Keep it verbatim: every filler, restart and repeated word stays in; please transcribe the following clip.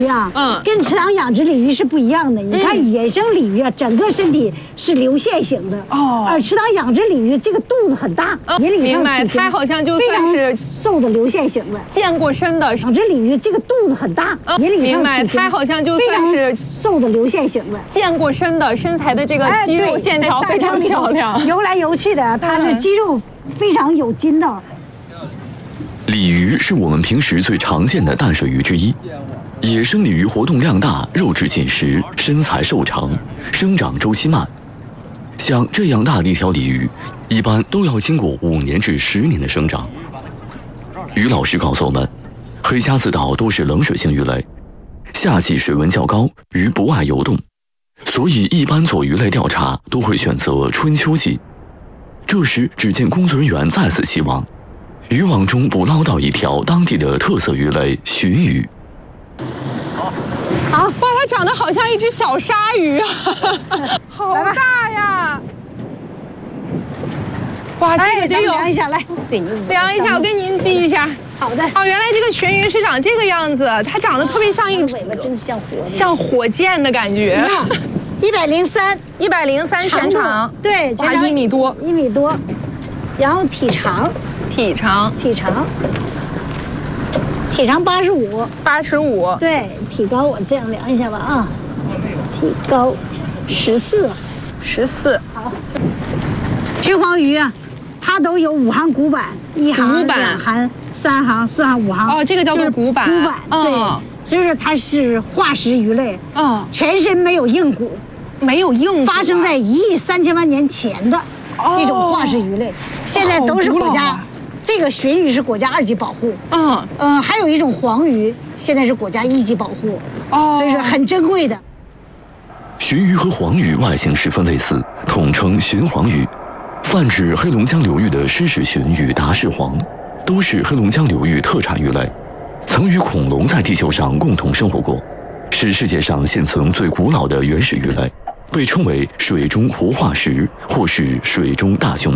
啊， 嗯， 跟池塘养殖鲤鱼是不一样的。你看野生鲤鱼啊，整个身体是流线型的， 哦， 而池塘养殖鲤鱼这个肚子很大，也里头明白，它好像就算是瘦的流线型的。 健过身的养殖鲤鱼这个肚子很大，也里头明白，它好像就算是瘦的流线型的。 健过身的身材的这个肌肉线条非常漂亮， 游来游去的，它是肌肉非常有筋道。 鲤鱼是我们平时最常见的淡水鱼之一。野生鲤鱼活动量大，肉质紧实，身材瘦长，生长周期慢。像这样大的一条鲤鱼，一般都要经过五年至十年的生长。于老师告诉我们，黑瞎子岛都是冷水性鱼类，夏季水温较高，鱼不爱游动，所以一般做鱼类调查都会选择春秋季。这时，只见工作人员再次希望渔网中捕捞到一条当地的特色鱼类鲟鱼。 好，哇，它长得好像一只小鲨鱼啊，好大呀！哇，这个得有量一下来，对， 量一下，我跟您记一下。 好的。 哦，原来这个鲟鱼是长这个样子，它长得特别像一尾巴，真的像火， 像火箭的感觉。 一百零三， 一百零三全长， 对， 哇，一米多， 一米多，然后体长， 体长， 体长。体长八十五， 八十五， 对，体高我这样量一下吧啊，体高十四， 十四， 好。鲟黄鱼啊，它都有五行骨板，一行、两行、三行、四行、五行。 哦，这个叫做骨板。 骨板，对，所以说它是化石鱼类， 哦， 全身没有硬骨， 没有硬骨， 发生在一亿三千万年前的一种化石鱼类，现在都是国家。这个鲟鱼是国家二级保护， 嗯嗯，还有一种黄鱼，现在是国家一级保护， 哦， 所以说很珍贵的。 鲟鱼和黄鱼外形十分类似，统称鲟黄鱼，泛指黑龙江流域的狮氏鲟与达氏黄，都是黑龙江流域特产鱼类，曾与恐龙在地球上共同生活过，是世界上现存最古老的原始鱼类，被称为水中活化石或是水中大熊猫。